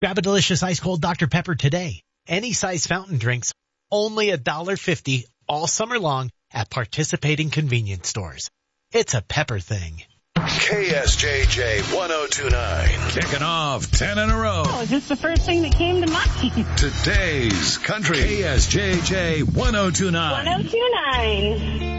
Grab a delicious ice cold Dr. Pepper today. Any size fountain drinks, only $1.50 all summer long at participating convenience stores. It's a Pepper thing. KSJJ 1029. Kicking off 10 in a row. Oh, just the first thing that came to mind. Today's country. KSJJ 1029. 1029.